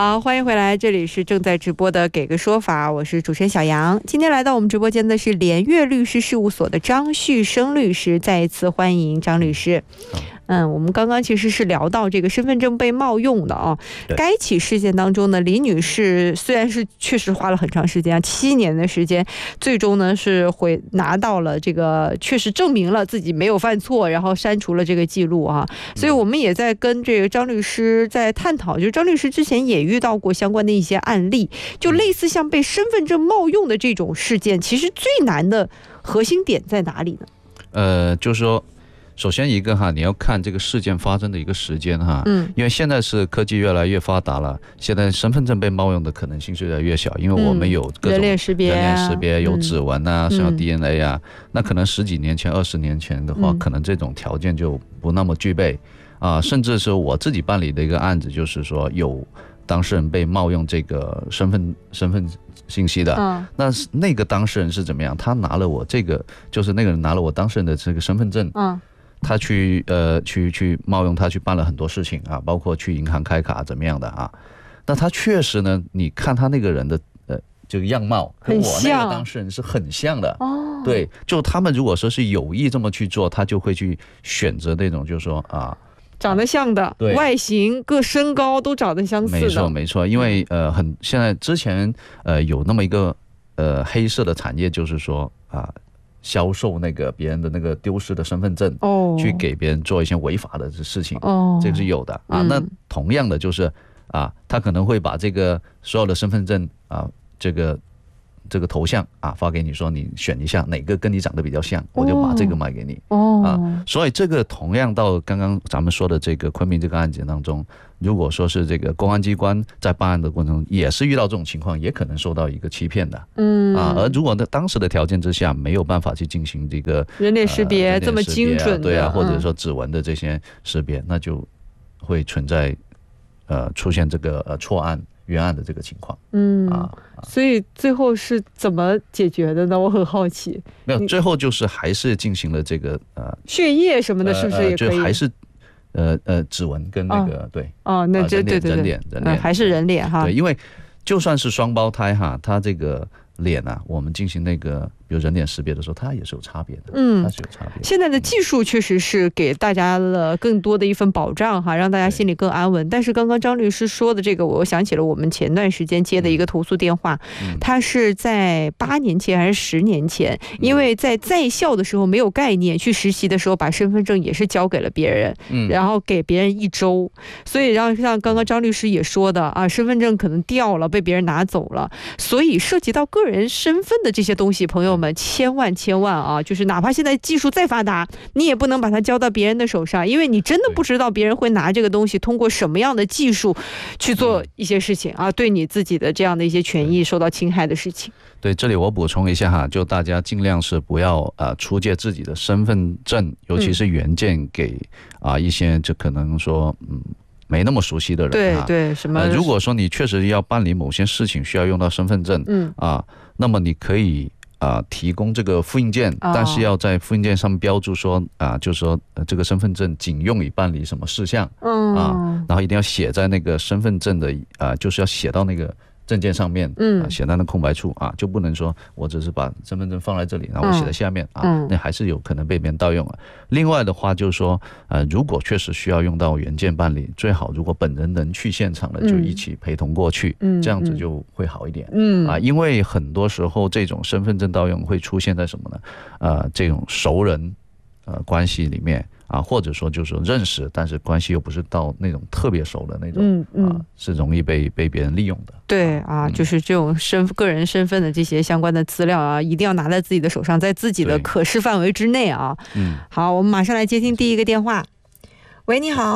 好，欢迎回来，这里是正在直播的给个说法，我是主持人小杨。今天来到我们直播间的是联悦律师事务所的张旭升律师，再一次欢迎张律师。我们刚刚其实是聊到这个身份证被冒用的啊。该起事件当中呢，李女士虽然是确实花了很长时间，7年的时间，最终呢是拿到了这个确实证明了自己没有犯错，然后删除了这个记录啊。所以我们也在跟这个张律师在探讨，就是张律师之前也遇到过相关的一些案例，就类似像被身份证冒用的这种事件，其实最难的核心点在哪里呢？ 就是说，首先一个你要看这个事件发生的一个时间因为现在是科技越来越发达了，现在身份证被冒用的可能性是越来越小，因为我们有各种人脸识别， 有指纹像有 DNA 那可能10几年前、20年前的话，可能这种条件就不那么具备甚至是我自己办理的一个案子，就是说有当事人被冒用这个身份信息的，那个当事人是怎么样？他拿了我这个，就是那个人拿了我当事人的这个身份证，他去冒用，他去办了很多事情包括去银行开卡怎么样的那他确实呢，你看他那个人的这个样貌跟我那个当事人是很像的对，就他们如果说是有意这么去做，他就会去选择那种就是说长得像的，外形各身高都长得相似的， 没错，因为现在之前有那么一个黑色的产业，就是说销售那个别人的那个丢失的身份证去给别人做一些违法的事情这个是有的那同样的就是他可能会把这个所有的身份证这个头像发给你，说你选一下哪个跟你长得比较像，我就把这个卖给你所以这个同样到刚刚咱们说的这个昆明这个案件当中，如果说是这个公安机关在办案的过程中也是遇到这种情况，也可能受到一个欺骗的而如果当时的条件之下没有办法去进行这个人脸识别这么精准的， 对或者说指纹的这些识别，那就会存在出现这个错案冤案的这个情况所以最后是怎么解决的呢？我很好奇。 没有，最后就是还是进行了这个血液什么的，是不是也可以？ 就还是指纹跟那个那对人脸还是人脸对，因为就算是双胞胎他这个脸我们进行那个比如人脸识别的时候，它也是有差别的它是有差别的。 现在的技术确实是给大家了更多的一份保障让大家心里更安稳。但是刚刚张律师说的这个，我想起了我们前段时间接的一个投诉电话，他是在8年前还是10年前，因为在校的时候没有概念，去实习的时候把身份证也是交给了别人然后给别人1周，所以像刚刚张律师也说的身份证可能掉了，被别人拿走了，所以涉及到个人身份的这些东西，朋友们千万就是哪怕现在技术再发达，你也不能把它交到别人的手上，因为你真的不知道别人会拿这个东西通过什么样的技术去做一些事情对你自己的这样的一些权益受到侵害的事情。 对，这里我补充一下就大家尽量是不要出借自己的身份证，尤其是原件给一些就可能说没那么熟悉的人对什么如果说你确实要办理某些事情需要用到身份证那么你可以提供这个复印件但是要在复印件上面标注说就是说这个身份证仅用于办理什么事项然后一定要写在那个身份证的就是要写到那个证件上面写在那空白处就不能说我只是把身份证放在这里然后我写在下面那还是有可能被别人盗用了。另外的话就是说如果确实需要用到原件办理，最好如果本人能去现场的就一起陪同过去这样子就会好一点因为很多时候这种身份证盗用会出现在什么呢这种熟人关系里面或者说就是认识但是关系又不是到那种特别熟的那种是容易被别人利用的。 对就是这种个人身份的这些相关的资料一定要拿在自己的手上，在自己的可视范围之内好，我们马上来接听第一个电话。喂，你好。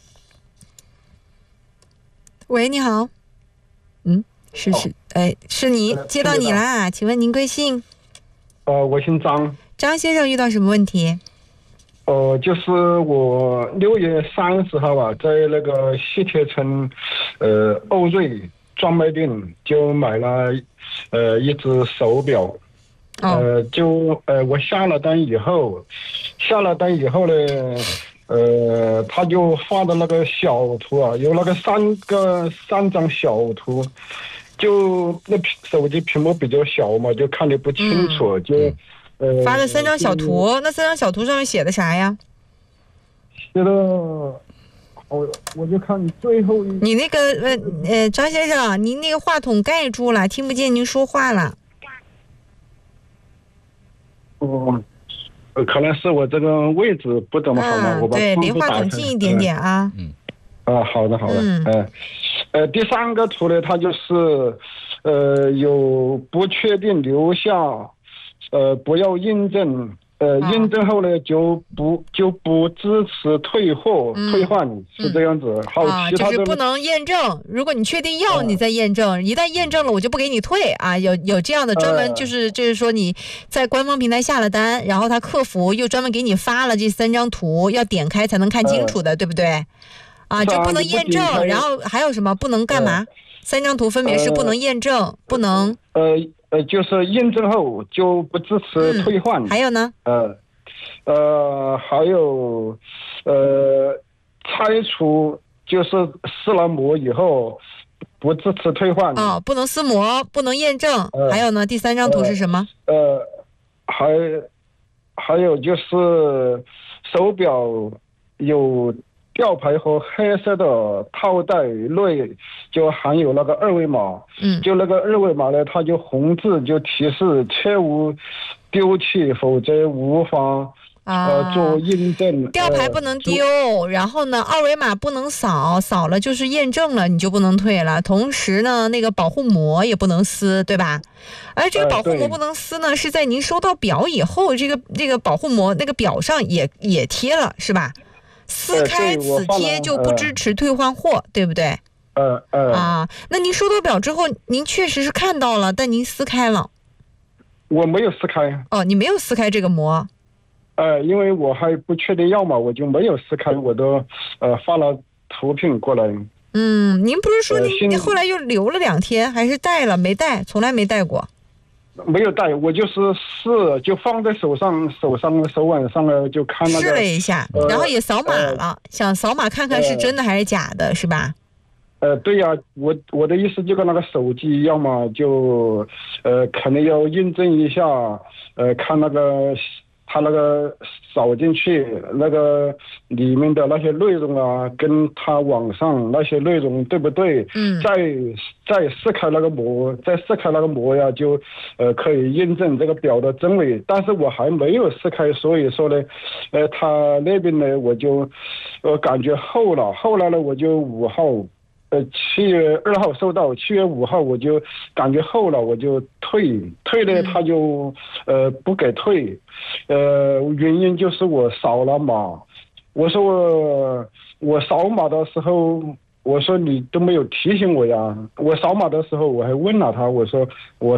喂，你好。是你，接到你啦，请问您贵姓？ 我姓张。 张先生遇到什么问题？ 就是我6月30号在那个西铁村欧瑞专卖店就买了一只手表我下了单以后呢他就发的那个小图啊，有那个三张小图，就那手机屏幕比较小嘛，就看得不清楚， 发了3张小图，那3张小图上面写的啥呀？ 写的，我就看最后一。 你那个张先生，您那个话筒盖住了，听不见您说话了。 可能是我这个位置不怎么好嘛，我把对，离话筒近一点点啊。 好的。第3个图呢，它就是有不确定留下，不要印证。印证后呢，就不支持退换，是这样子。好，其他就是不能验证。如果你确定要，你再验证。一旦验证了，我就不给你退啊。有这样的专门，就是说你在官方平台下了单，然后他客服又专门给你发了这3张图，要点开才能看清楚的，对不对？就不能验证。然后还有什么不能干嘛？3张图分别是不能验证，不能。 就是验证后就不支持退换。 还有呢？ 还有拆除，就是撕了膜以后不支持退换。 不能撕膜，不能验证。还有呢？第3张图是什么？ 还有就是手表有吊牌和黑色的套带内就含有那个2维码，就那个2维码呢，它就红字就提示切勿丢弃，否则无法做印证。 吊牌不能丢，然后呢2维码不能扫了就是验证了，你就不能退了。同时呢，那个保护膜也不能撕，对吧？而这个保护膜不能撕呢，是在您收到表以后，这个保护膜那个表上也贴了，是吧？撕开此贴就不支持退换货，对不对？那您收到表之后，您确实是看到了，但您撕开了。 我没有撕开。 你没有撕开这个膜。 因为我还不确定要嘛，我就没有撕开，我都发了图片过来。 您不是说您后来又留了2天，还是带了？没带，从来没带过。 没有带，我就是就放在手腕上了，就看那个试了一下，然后也扫码了，想扫码看看是真的还是假的，是吧？ 对呀，我的意思就跟那个手机一样嘛，就可能要验证一下，看那个他那个扫进去那个里面的那些内容啊，跟他网上那些内容对不对？再撕开那个膜呀，就可以验证这个表的真伪。但是我还没有撕开，所以说呢，他那边呢我就感觉厚了呢，我就5号。7月2号收到，7月5号我就感觉厚了，我就退了，他就不给退，原因就是我扫了码，我说我扫码的时候，我说你都没有提醒我呀，我扫码的时候我还问了他，我说我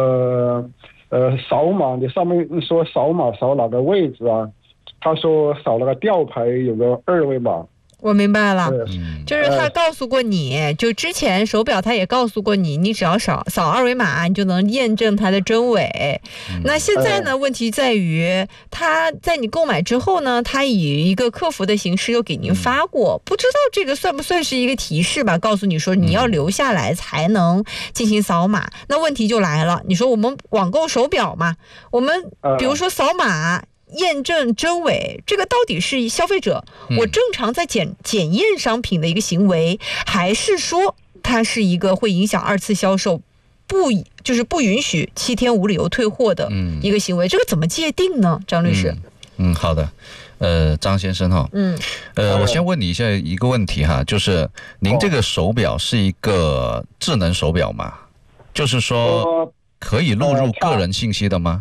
扫码，你上面说扫码扫哪个位置啊？他说扫那个吊牌有个2维码。 我明白了，就是他告诉过你，就之前手表他也告诉过你，你只要扫2维码，你就能验证它的真伪。那现在呢，问题在于他在你购买之后呢，他以一个客服的形式又给您发过，不知道这个算不算是一个提示吧？告诉你说你要留下来才能进行扫码。那问题就来了，你说我们网购手表嘛，我们比如说扫码。验证真伪，这个到底是消费者我正常在检验商品的一个行为，还是说它是一个会影响2次销售，就是不允许7天无理由退货的一个行为？这个怎么界定呢？张律师？ 好的。张先生哈，我先问你一个问题哈，就是您这个手表是一个智能手表吗？就是说可以录入个人信息的吗？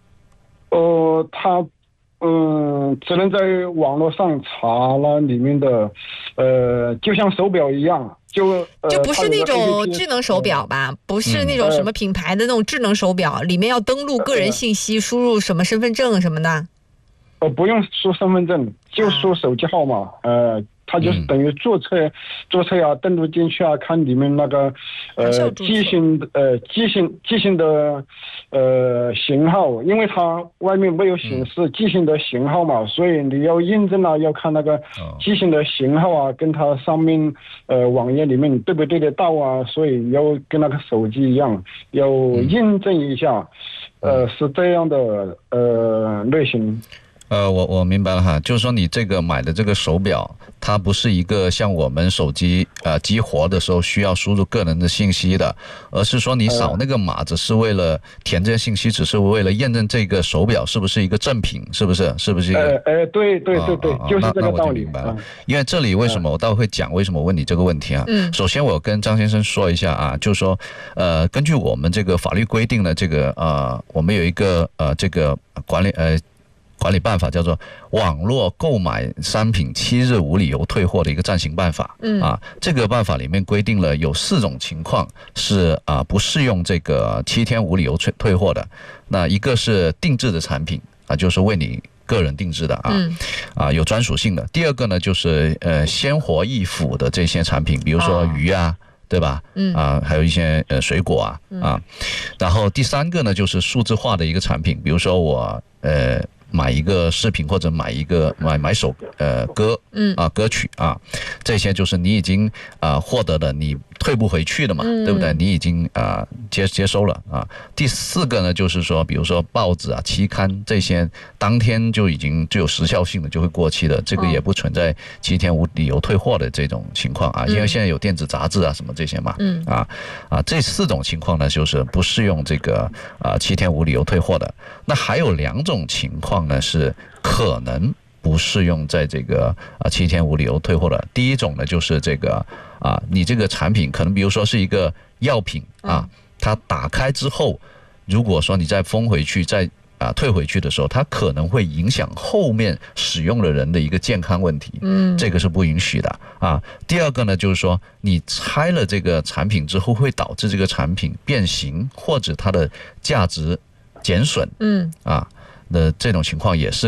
它只能在网络上查了里面的，就像手表一样，就不是那种智能手表吧？不是那种什么品牌的那种智能手表，里面要登录个人信息，输入什么身份证什么的。 不用输身份证，就输手机号码， 他就是等于注册啊，登录进去啊，看里面那个机型的型号，因为它外面没有显示机型的型号嘛，所以你要验证啊，要看那个机型的型号啊，跟它上面网页里面对不对得到啊，所以要跟那个手机一样，要验证一下，是这样的类型。 我明白了哈，就是说你这个买的这个手表，它不是一个像我们手机激活的时候需要输入个人的信息的，而是说你扫那个码只是为了填这些信息，只是为了验证这个手表是不是一个正品，是不是一个对，就是这个道理。 那我就明白了。因为这里为什么我倒会讲为什么我问你这个问题啊？首先我跟张先生说一下啊，就是说根据我们这个法律规定的这个我们有一个这个管理办法，叫做网络购买商品7日无理由退货的一个暂行办法。这个办法里面规定了有4种情况是不适用这个7天无理由退货的。那一个是定制的产品就是为你个人定制的有专属性的。第二个呢就是鲜活易腐的这些产品，比如说鱼啊，对吧？还有一些水果然后第三个呢就是数字化的一个产品，比如说我买一个视频或者买首歌曲这些就是你已经获得了，你退不回去的嘛，对不对？你已经接收了第4个呢就是说，比如说报纸期刊这些当天就已经具有时效性的，就会过期的，这个也不存在7天无理由退货的这种情况因为现在有电子杂志什么这些嘛这4种情况呢就是不适用这个7天无理由退货的。那还有2种情况呢是可能不适用在这个7天无理由退货的。第一种呢就是这个你这个产品可能比如说是一个药品它打开之后，如果说你再封回去再退回去的时候，它可能会影响后面使用的人的一个健康问题，这个是不允许的第二个呢就是说你拆了这个产品之后会导致这个产品变形或者它的价值减损那这种情况也是